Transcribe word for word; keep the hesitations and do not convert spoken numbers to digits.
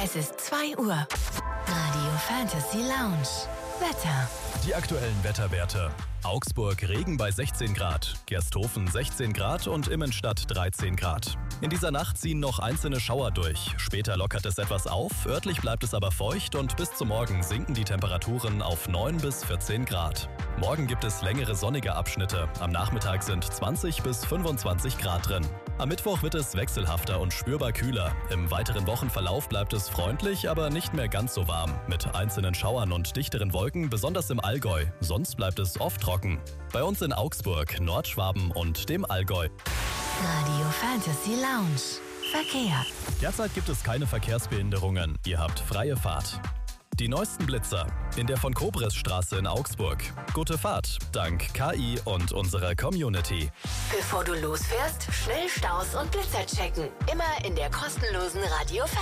Es ist zwei Uhr. Radio Fantasy Lounge. Wetter. Die aktuellen Wetterwerte. Augsburg Regen bei sechzehn Grad, Gersthofen sechzehn Grad und Immenstadt dreizehn Grad. In dieser Nacht ziehen noch einzelne Schauer durch. Später lockert es etwas auf, örtlich bleibt es aber feucht und bis zum Morgen sinken die Temperaturen auf neun bis vierzehn Grad. Morgen gibt es längere sonnige Abschnitte. Am Nachmittag sind zwanzig bis fünfundzwanzig Grad drin. Am Mittwoch wird es wechselhafter und spürbar kühler. Im weiteren Wochenverlauf bleibt es freundlich, aber nicht mehr ganz so warm. Mit einzelnen Schauern und dichteren Wolken, besonders im Allgäu. Sonst bleibt es oft trocken. Bei uns in Augsburg, Nordschwaben und dem Allgäu. Radio Fantasy Lounge. Verkehr. Derzeit gibt es keine Verkehrsbehinderungen. Ihr habt freie Fahrt. Die neuesten Blitzer in der von Kobresstraße in Augsburg. Gute Fahrt, dank K I und unserer Community. Bevor du losfährst, schnell Staus und Blitzer checken. Immer in der kostenlosen Radio